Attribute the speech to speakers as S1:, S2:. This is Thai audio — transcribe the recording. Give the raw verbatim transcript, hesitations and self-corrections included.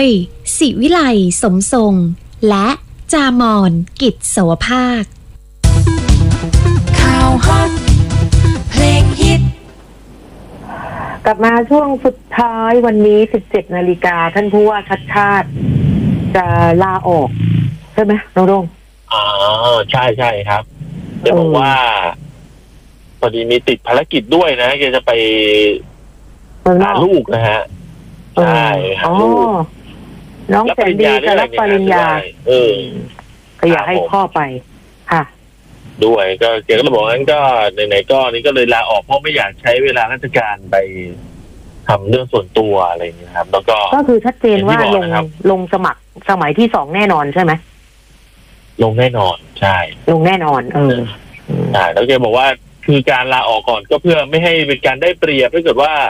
S1: ศิวิไลสมทรงและจามอนกิจโสภาค
S2: ข่าวฮอตเพลงฮิต
S3: กลับมาช่วงสุดท้ายวันนี้ สิบเจ็ด นาฬิกาท่านผู้ว่าชัดชาติจะลาออกใช่ไหมน้องรง
S4: อ๋อใช่ใช่ครับจะบอกว่าพอดีมีติดภารกิจด้วยนะแกจะไปหาลูกนะฮะใช่หาลูก
S3: น้องแสนดีจะรับปริญญา
S4: เออ
S3: ก็อยากให้พ่อไปค่ะ
S4: ด้วยก็แกก็เลยบอกงั้นก็ไหนๆก็นี่ก็เลยลาออกเพราะไม่อยากใช้เวลาราชการไปทำเรื่องส่วนตัวอะไรอย่างเงี้ยครับแล้วก็
S3: ก็คือชัดเจนว่าลงลงสมัครสมัยที่สองแน่นอนใช่ไหม
S4: ลงแน่นอนใช่
S3: ลงแน่นอนเออ
S4: ใช่แล้วแกบอกว่าคือการลาออกก่อนก็เพื่อไม่ให้เป็นการได้เปรียบถ้าเกิดว่า